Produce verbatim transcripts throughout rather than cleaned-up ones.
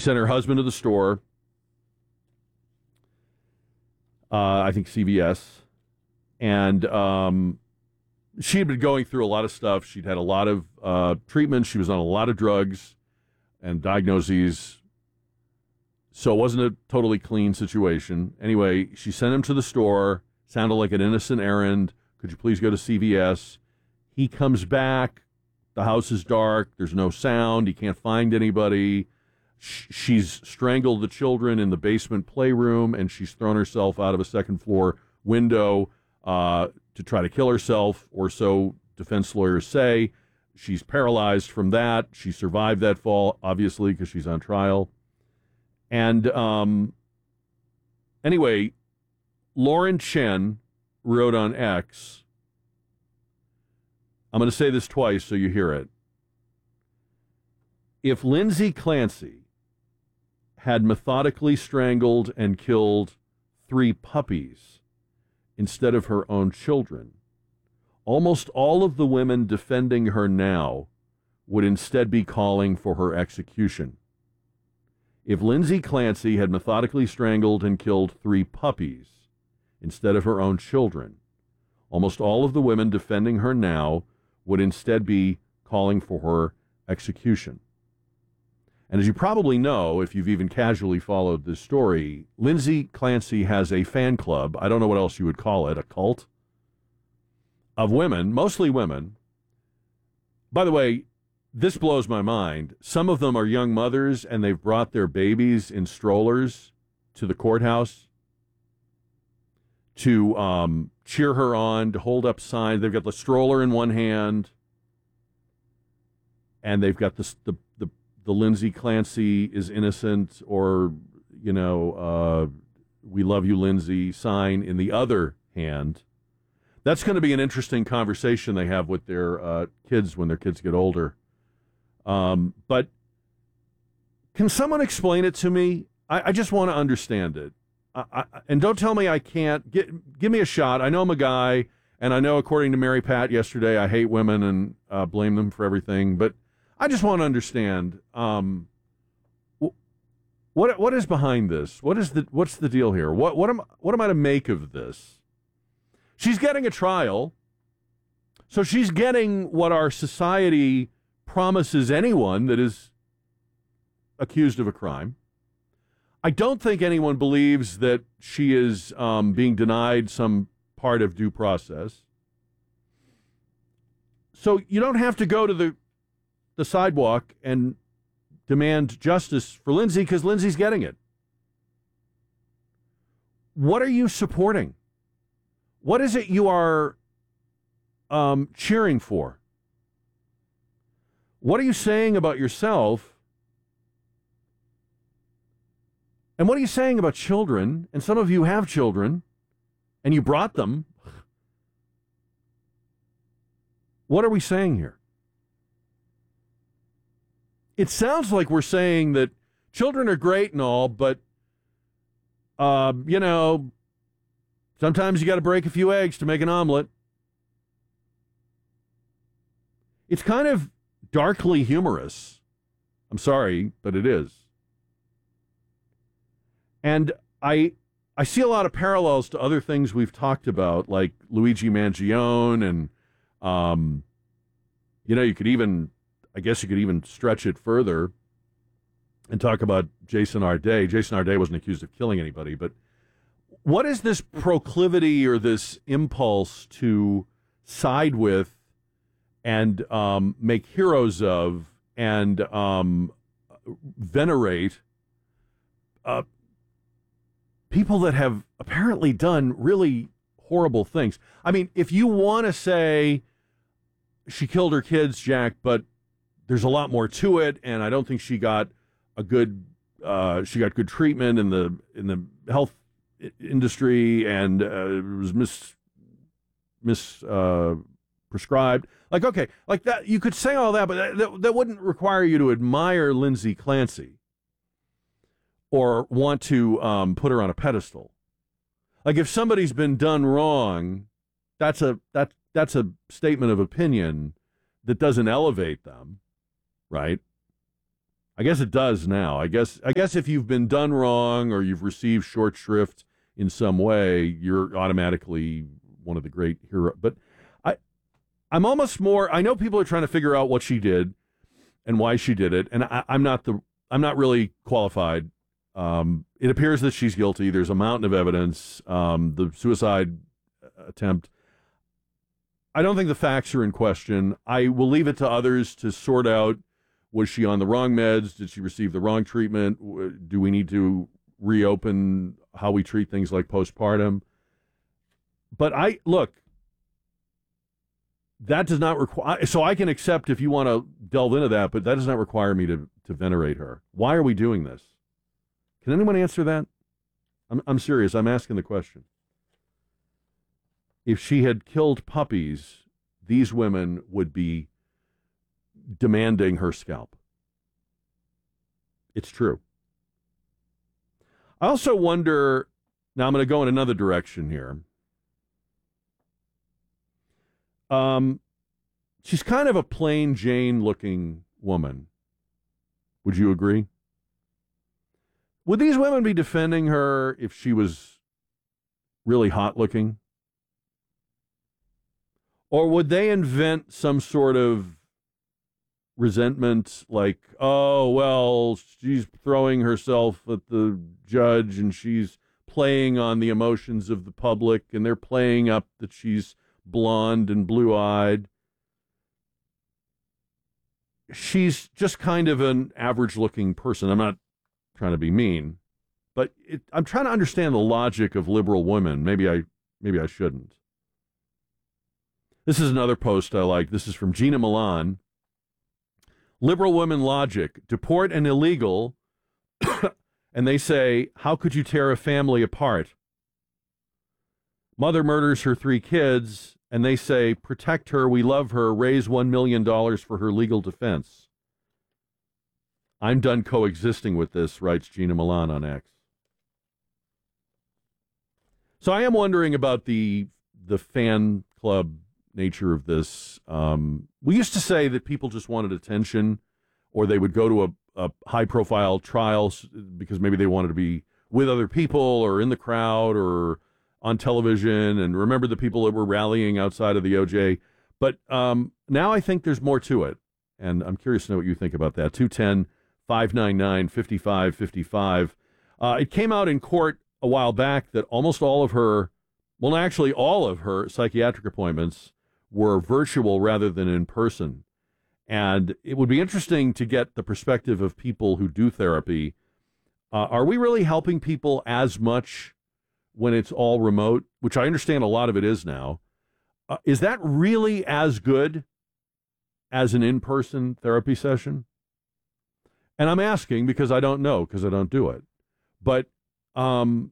sent her husband to the store, uh, I think C V S, and um, she had been going through a lot of stuff. She'd had a lot of uh, treatment. She was on a lot of drugs and diagnoses. So it wasn't a totally clean situation. Anyway, she sent him to the store. Sounded like an innocent errand. Could you please go to C V S? He comes back. The house is dark. There's no sound. He can't find anybody. Sh- she's strangled the children in the basement playroom, and she's thrown herself out of a second floor window uh, to try to kill herself, or so defense lawyers say. She's paralyzed from that. She survived that fall, obviously, because she's on trial. And um, anyway, Lauren Chen wrote on X, I'm going to say this twice so you hear it. If Lindsay Clancy had methodically strangled and killed three puppies instead of her own children, almost all of the women defending her now would instead be calling for her execution. If Lindsay Clancy had methodically strangled and killed three puppies instead of her own children, almost all of the women defending her now would instead be calling for her execution. And as you probably know, if you've even casually followed this story, Lindsay Clancy has a fan club, I don't know what else you would call it, a cult, of women, mostly women. By the way, this blows my mind. Some of them are young mothers, and they've brought their babies in strollers to the courthouse to um, cheer her on, to hold up signs. They've got the stroller in one hand, and they've got this, the, the, the Lindsay Clancy is innocent, or, you know, uh, we love you, Lindsay sign in the other hand. That's going to be an interesting conversation they have with their uh, kids when their kids get older. Um, but can someone explain it to me? I, I just want to understand it. I, I, and don't tell me I can't. Get, give me a shot. I know I'm a guy, and I know, according to Mary Pat yesterday, I hate women and uh, blame them for everything. But I just want to understand um, what what is behind this. What is the what's the deal here? What what am what am I to make of this? She's getting a trial, so she's getting what our society promises anyone that is accused of a crime. I don't think anyone believes that she is um, being denied some part of due process. So you don't have to go to the the sidewalk and demand justice for Lindsay, because Lindsay's getting it. What are you supporting? What is it you are um, cheering for? What are you saying about yourself? And what are you saying about children? And some of you have children, and you brought them. What are we saying here? It sounds like we're saying that children are great and all, but, uh, you know, sometimes you got to break a few eggs to make an omelet. It's kind of darkly humorous. I'm sorry, but it is. And I I see a lot of parallels to other things we've talked about, like Luigi Mangione, and, um, you know, you could even, I guess you could even stretch it further and talk about Jason Arday. Jason Arday wasn't accused of killing anybody, but what is this proclivity or this impulse to side with and um, make heroes of and um, venerate uh, people that have apparently done really horrible things? I mean, if you want to say she killed her kids, Jack, but there's a lot more to it, and I don't think she got a good uh, she got good treatment in the in the health industry, and uh, it was mis mis uh, prescribed. Like, okay, like that, you could say all that, but that, that, that wouldn't require you to admire Lindsay Clancy or want to um, put her on a pedestal. Like, if somebody's been done wrong, that's a that that's a statement of opinion that doesn't elevate them, right? I guess it does now. I guess I guess if you've been done wrong or you've received short shrift in some way, you're automatically one of the great heroes. But I, I'm almost more. I know people are trying to figure out what she did and why she did it, and I, I'm not the. I'm not really qualified. Um, it appears that she's guilty. There's a mountain of evidence. Um, the suicide attempt. I don't think the facts are in question. I will leave it to others to sort out. Was she on the wrong meds? Did she receive the wrong treatment? Do we need to reopen how we treat things like postpartum? But I, look, that does not require, so I can accept if you want to delve into that, but that does not require me to, to venerate her. Why are we doing this? Can anyone answer that? I'm, I'm serious. I'm asking the question. If she had killed puppies, these women would be demanding her scalp. It's true. I also wonder, now I'm going to go in another direction here. Um, she's kind of a plain Jane looking woman. Would you agree? Would these women be defending her if she was really hot looking? Or would they invent some sort of resentment like, oh, well, she's throwing herself at the judge and she's playing on the emotions of the public and they're playing up that she's blonde and blue-eyed. She's just kind of an average-looking person. I'm not trying to be mean, but it, I'm trying to understand the logic of liberal women. Maybe I, maybe I shouldn't. This is another post I like. This is from Gina Milan. Liberal women logic, deport an illegal, and they say, how could you tear a family apart? Mother murders her three kids, and they say, protect her, we love her, raise one million dollars for her legal defense. I'm done coexisting with this, writes Gina Milan on X. So I am wondering about the the fan club nature of this. Um, we used to say that people just wanted attention, or they would go to a, a high-profile trial because maybe they wanted to be with other people or in the crowd or on television, and remember the people that were rallying outside of the O J. But um, now I think there's more to it, and I'm curious to know what you think about that. two one zero, five nine nine, five five five five. Uh, it came out in court a while back that almost all of her, well, actually all of her psychiatric appointments were virtual rather than in person. And it would be interesting to get the perspective of people who do therapy. Uh, are we really helping people as much when it's all remote, which I understand a lot of it is now? Uh, is that really as good as an in-person therapy session? And I'm asking because I don't know, because I don't do it. But um,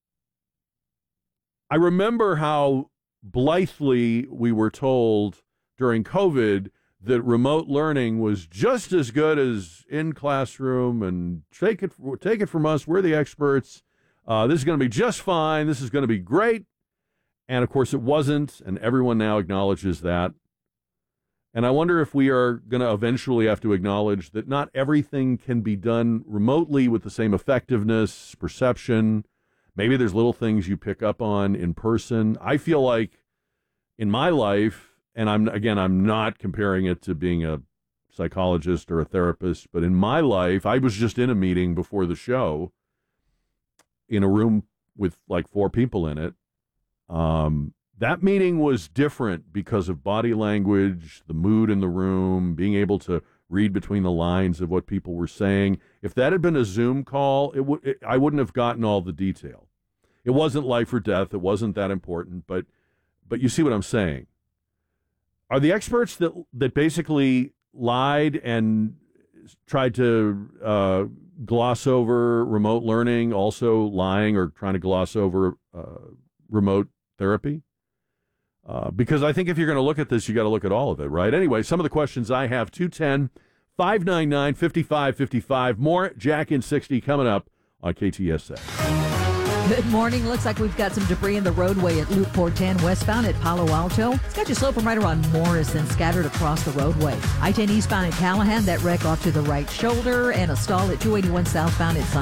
I remember how blithely we were told during COVID that remote learning was just as good as in classroom, and take it take it from us, we're the experts. Uh, this is going to be just fine. This is going to be great. And of course it wasn't, and everyone now acknowledges that. And I wonder if we are going to eventually have to acknowledge that not everything can be done remotely with the same effectiveness, perception. Maybe there's little things you pick up on in person. I feel like in my life, and I'm again, I'm not comparing it to being a psychologist or a therapist, but in my life, I was just in a meeting before the show in a room with like four people in it. Um, that meeting was different because of body language, the mood in the room, being able to read between the lines of what people were saying. If that had been a Zoom call, it would it, I wouldn't have gotten all the detail. It wasn't life or death. It wasn't that important, but but you see what I'm saying. Are the experts that that basically lied and tried to uh, gloss over remote learning also lying or trying to gloss over uh, remote therapy? Uh, because I think if you're going to look at this, you got to look at all of it, right? Anyway, some of the questions I have, two one zero, five nine nine, five five five five. More Jack in sixty coming up on K T S A. Good morning. Looks like we've got some debris in the roadway at Loop four ten westbound at Palo Alto. It's got you sloping right around Morrison, scattered across the roadway. I ten eastbound at Callahan, that wreck off to the right shoulder, and a stall at two eighty-one southbound at